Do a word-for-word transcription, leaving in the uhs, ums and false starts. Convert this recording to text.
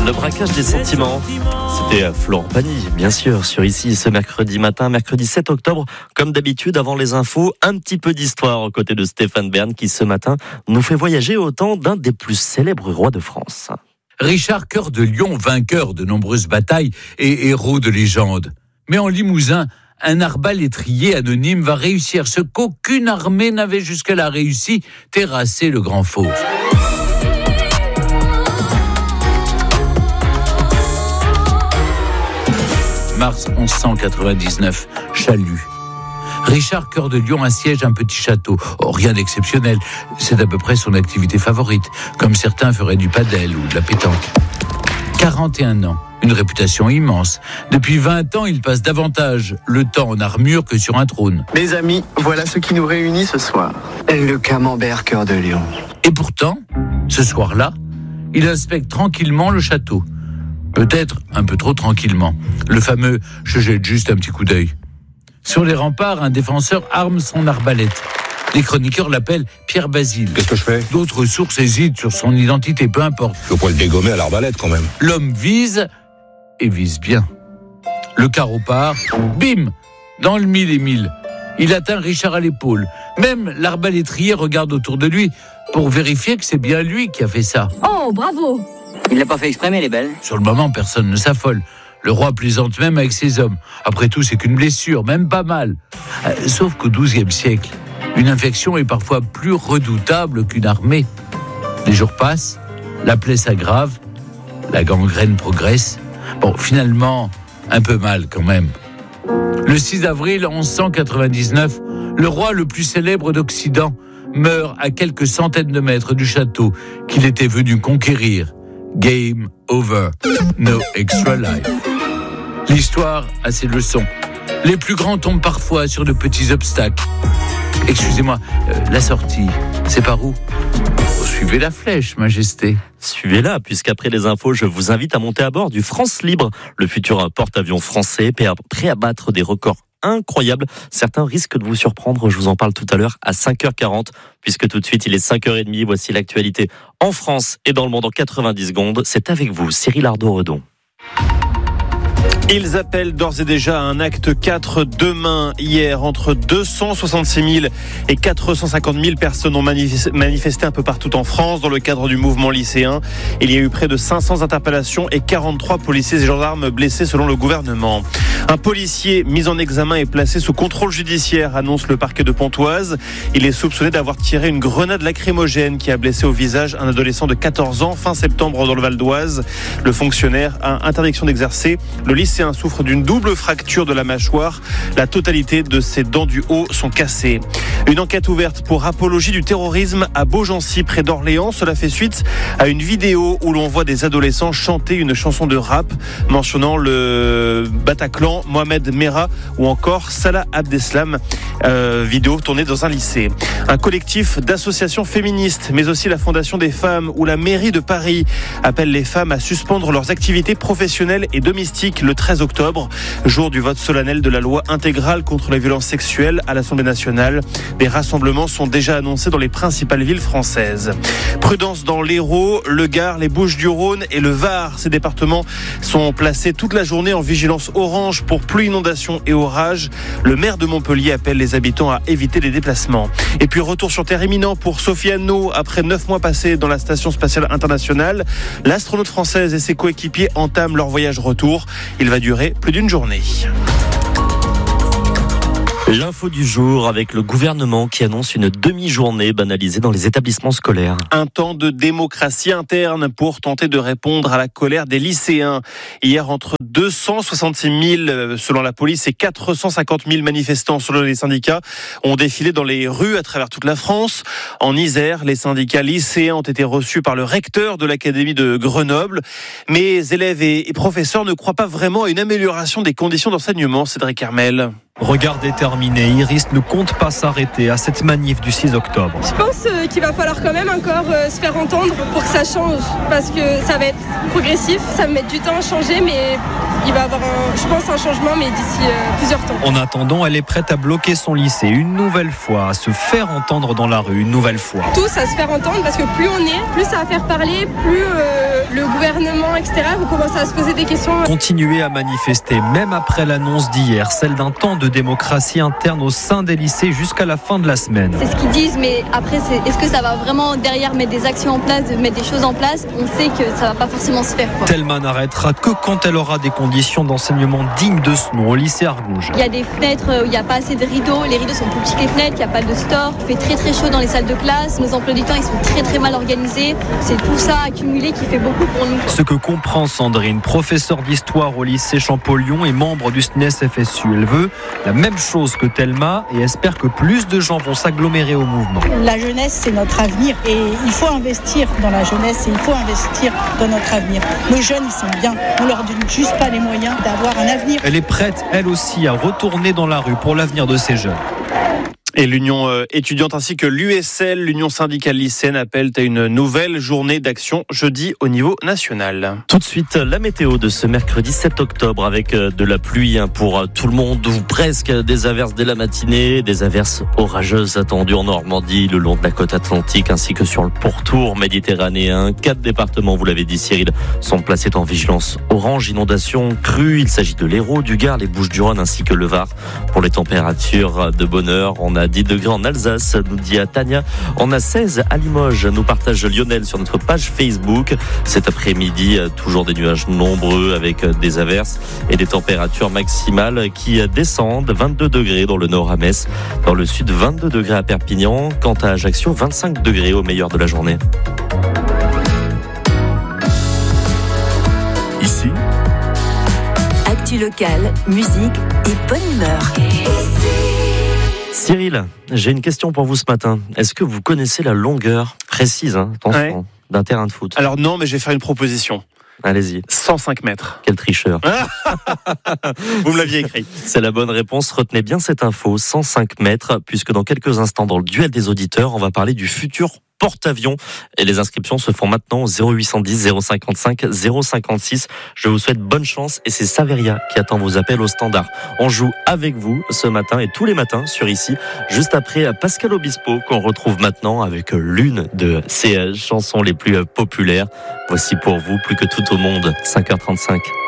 Le braquage des sentiments. C'était Florent Pagny, bien sûr, sur Ici ce mercredi matin, mercredi sept octobre. Comme d'habitude, avant les infos, un petit peu d'histoire aux côtés de Stéphane Bern qui, ce matin, nous fait voyager au temps d'un des plus célèbres rois de France. Richard Cœur de Lion, vainqueur de nombreuses batailles et héros de légende. Mais en Limousin, un arbalétrier anonyme va réussir ce qu'aucune armée n'avait jusque-là réussi, terrasser le Grand Fauve. Mars mille cent quatre-vingt-dix-neuf, Chalut. Richard Cœur de Lion assiège un petit château. Oh, rien d'exceptionnel, c'est à peu près son activité favorite, comme certains feraient du padel ou de la pétanque. quarante et un ans, une réputation immense. Depuis vingt ans, il passe davantage le temps en armure que sur un trône. Les amis, voilà ce qui nous réunit ce soir. Le camembert Cœur de Lion. Et pourtant, ce soir-là, il inspecte tranquillement le château. Peut-être un peu trop tranquillement. Le fameux « je jette juste un petit coup d'œil ». Sur les remparts, un défenseur arme son arbalète. Les chroniqueurs l'appellent Pierre Basile. Qu'est-ce que je fais ? D'autres sources hésitent sur son identité, peu importe. Je peux pas le dégommer à l'arbalète quand même. L'homme vise, et vise bien. Le carreau part, bim, dans le mille et mille. Il atteint Richard à l'épaule. Même l'arbalétrier regarde autour de lui pour vérifier que c'est bien lui qui a fait ça. Oh, bravo ! Il l'a pas fait exprès, mais elle est belle. Sur le moment, personne ne s'affole. Le roi plaisante même avec ses hommes. Après tout, c'est qu'une blessure, même pas mal. Euh, sauf qu'au douzième siècle, une infection est parfois plus redoutable qu'une armée. Les jours passent, la plaie s'aggrave, la gangrène progresse. Bon, finalement, un peu mal quand même. Le six avril mille cent quatre-vingt-dix-neuf, le roi le plus célèbre d'Occident meurt à quelques centaines de mètres du château qu'il était venu conquérir. Game over. No extra life. L'histoire a ses leçons. Les plus grands tombent parfois sur de petits obstacles. Excusez-moi, euh, la sortie, c'est par où ? Suivez la flèche, Majesté. Suivez-la, puisqu'après les infos, je vous invite à monter à bord du France Libre, le futur porte-avions français, prêt à battre des records incroyables. Certains risquent de vous surprendre, je vous en parle tout à l'heure à cinq heures quarante, puisque tout de suite il est cinq heures trente, voici l'actualité en France et dans le monde en quatre-vingt-dix secondes. C'est avec vous, Cyril Ardo-Redon. Ils appellent d'ores et déjà à un acte quatre demain. Hier, entre deux cent soixante-six mille et quatre cent cinquante mille personnes ont manifesté un peu partout en France dans le cadre du mouvement lycéen. Il y a eu près de cinq cents interpellations et quarante-trois policiers et gendarmes blessés selon le gouvernement. Un policier mis en examen et placé sous contrôle judiciaire, annonce le parquet de Pontoise. Il est soupçonné d'avoir tiré une grenade lacrymogène qui a blessé au visage un adolescent de quatorze ans fin septembre dans le Val d'Oise. Le fonctionnaire a interdiction d'exercer. Le lycéen souffre d'une double fracture de la mâchoire. La totalité de ses dents du haut sont cassées. Une enquête ouverte pour apologie du terrorisme à Beaugency, près d'Orléans. Cela fait suite à une vidéo où l'on voit des adolescents chanter une chanson de rap mentionnant le Bataclan, Mohamed Merah ou encore Salah Abdeslam. Euh, vidéo tournée dans un lycée. Un collectif d'associations féministes, mais aussi la Fondation des femmes ou la mairie de Paris appellent les femmes à suspendre leurs activités professionnelles et domestiques le treize octobre, jour du vote solennel de la loi intégrale contre les violences sexuelles à l'Assemblée nationale. Des rassemblements sont déjà annoncés dans les principales villes françaises. Prudence dans l'Hérault, le Gard, les Bouches-du-Rhône et le Var. Ces départements sont placés toute la journée en vigilance orange pour pluie, inondations et orages. Le maire de Montpellier appelle les habitants à éviter les déplacements. Et puis retour sur terre imminent pour Sophie Anneau. Après neuf mois passés dans la Station spatiale internationale, l'astronaute française et ses coéquipiers entament leur voyage retour. Il va durer plus d'une journée. L'info du jour avec le gouvernement qui annonce une demi-journée banalisée dans les établissements scolaires. Un temps de démocratie interne pour tenter de répondre à la colère des lycéens. Hier, entre deux cent soixante-six mille selon la police et quatre cent cinquante mille manifestants selon les syndicats ont défilé dans les rues à travers toute la France. En Isère, les syndicats lycéens ont été reçus par le recteur de l'académie de Grenoble. Mais élèves et professeurs ne croient pas vraiment à une amélioration des conditions d'enseignement. Cédric Hermel. Regard déterminé, Iris ne compte pas s'arrêter à cette manif du six octobre. Je pense qu'il va falloir quand même encore se faire entendre pour que ça change, parce que ça va être progressif, ça va mettre du temps à changer, mais il va y avoir, un, je pense, un changement, mais d'ici plusieurs temps. En attendant, elle est prête à bloquer son lycée une nouvelle fois, à se faire entendre dans la rue une nouvelle fois. Tous à se faire entendre, parce que plus on est, plus ça va faire parler, plus euh, le gouvernement gouvernement, et cetera. Vous commencez à se poser des questions. Continuer à manifester, même après l'annonce d'hier, celle d'un temps de démocratie interne au sein des lycées jusqu'à la fin de la semaine. C'est ce qu'ils disent, mais après, c'est, est-ce que ça va vraiment derrière mettre des actions en place, mettre des choses en place? On sait que ça va pas forcément se faire, quoi. Telma n'arrêtera que quand elle aura des conditions d'enseignement dignes de ce nom au lycée Argouges. Il y a des fenêtres où il n'y a pas assez de rideaux, les rideaux sont plus petits que les fenêtres, il n'y a pas de store, il fait très très chaud dans les salles de classe, nos emplois du temps ils sont très très mal organisés, c'est tout ça accumulé qui fait beaucoup pour nous. Ce que comprend Sandrine, professeure d'histoire au lycée Champollion et membre du S N E S F S U, elle veut la même chose que Telma et espère que plus de gens vont s'agglomérer au mouvement. La jeunesse c'est notre avenir et il faut investir dans la jeunesse et il faut investir dans notre avenir. Nos jeunes ils sont bien, on leur donne juste pas les moyens d'avoir un avenir. Elle est prête elle aussi à retourner dans la rue pour l'avenir de ces jeunes. Et l'Union étudiante ainsi que l'U S L, l'Union syndicale lycéenne, appellent à une nouvelle journée d'action jeudi au niveau national. Tout de suite, la météo de ce mercredi sept octobre avec de la pluie pour tout le monde ou presque, des averses dès la matinée, des averses orageuses attendues en Normandie, le long de la côte atlantique ainsi que sur le pourtour méditerranéen. Quatre départements, vous l'avez dit Cyril, sont placés en vigilance orange, inondation crue. Il s'agit de l'Hérault, du Gard, les Bouches-du-Rhône ainsi que le Var. Pour les températures de bonheur, on a dix degrés en Alsace, nous dit Tania. On a seize à Limoges, nous partage Lionel sur notre page Facebook. Cet après-midi, toujours des nuages nombreux avec des averses et des températures maximales qui descendent. vingt-deux degrés dans le nord à Metz, dans le sud vingt-deux degrés à Perpignan. Quant à Ajaccio, vingt-cinq degrés au meilleur de la journée. Ici, actu local, musique et bonne humeur. Cyril, j'ai une question pour vous ce matin. Est-ce que vous connaissez la longueur précise, hein, attention, ouais. d'un terrain de foot? Alors non, mais je vais faire une proposition. Allez-y. cent cinq mètres. Quel tricheur. Vous me l'aviez écrit. C'est la bonne réponse. Retenez bien cette info, cent cinq mètres, puisque dans quelques instants, dans le duel des auditeurs, on va parler du futur porte-avions. Et les inscriptions se font maintenant au zéro huit cent dix, zéro cinquante-cinq, zéro cinquante-six. Je vous souhaite bonne chance et c'est Saveria qui attend vos appels au standard. On joue avec vous ce matin et tous les matins sur Ici, juste après Pascal Obispo qu'on retrouve maintenant avec l'une de ses chansons les plus populaires. Voici pour vous Plus que tout au monde, cinq heures trente-cinq.